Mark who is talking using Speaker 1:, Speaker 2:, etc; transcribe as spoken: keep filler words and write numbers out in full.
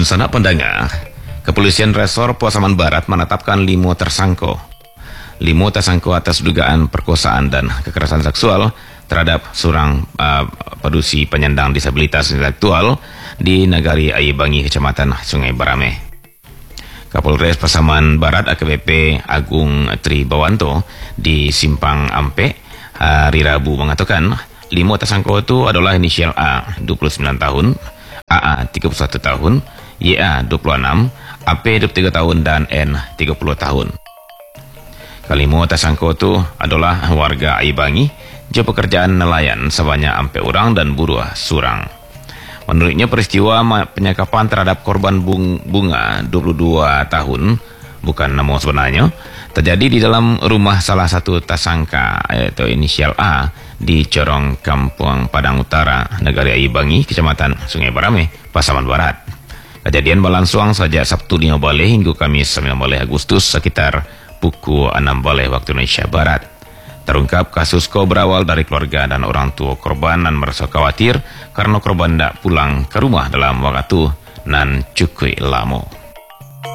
Speaker 1: Ulun sanak pendengar, Kepolisian Resor Pasaman Barat menetapkan lima tersangka. Lima tersangka atas dugaan perkosaan dan kekerasan seksual terhadap seorang uh, pedusi penyandang disabilitas intelektual di Nagari Ayebangi, Kecamatan Sungai Barame. Kapolres Pasaman Barat A K B P Agung Tri Bawanto di Simpang Ampe hari Rabu mengatakan lima tersangka itu adalah inisial A dua puluh sembilan tahun, A A tiga puluh satu tahun, Y A dua puluh enam, A P dua puluh tiga tahun, dan N tiga puluh tahun. Kelima tersangka itu adalah warga Ayebangi, jo pekerjaan nelayan sebanyak ampe orang dan buruh surang. Menurutnya peristiwa penyekapan terhadap korban bunga dua puluh dua tahun, bukan nama sebenarnya, terjadi di dalam rumah salah satu tersangka yaitu inisial A di Corong Kampung Padang Utara, Nagari Ayebangi, Kecamatan Sungai Barame, Pasaman Barat. Kejadian berlangsung sejak Sabtu lima Baleh hingga Kamis sembilan Baleh Agustus sekitar pukul enam Baleh waktu Indonesia Barat. Terungkap kasus ko berawal dari keluarga dan orang tua korban dan merasa khawatir karena korban tidak pulang ke rumah dalam waktu nan cukup lama.